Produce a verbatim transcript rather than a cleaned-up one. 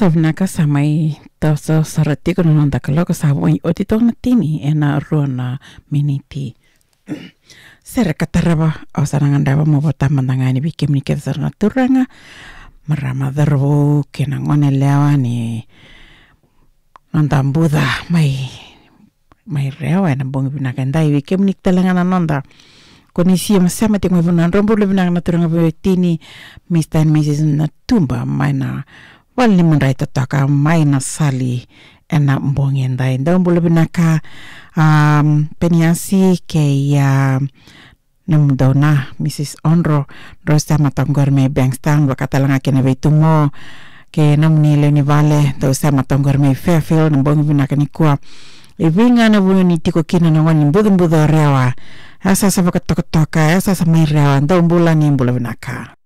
Savnaka samai tausa sarati kono nonda kaloko savoi otito na tini ena ruona miniti. Sera kataraba o sarangandaba mo bota mandangani bikim ni kesa na turanga marama darbo kena ngone lewa ni nonda buda mai mai rewa na bongi binakandai bikim ni talangana nonda konisia masama te ngoi bunan rombo le binakana turanga betini Mister and Missus na tumba mai na wali mundai tataka mai na sali ena mbongi ndai ndau bulu binaka um, peniasi ke ya numdona Missus Onro rosta matangor me Bankstown wakatalanga kena beitumo ke namni leni vale dosa matangor me Fairfield mbongi binaka ni kwa ibinga na bunu ni tiko kina na wani mbudu mbudu rewa asa sa wakatokotoka asa sa mai rewa ndau mbula ni mbulu binaka